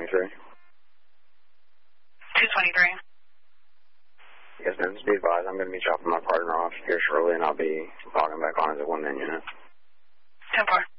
223. 223. Yes, ma'am. Just be advised, I'm going to be dropping my partner off here shortly, and I'll be logging back on as a one-man unit. 10-4.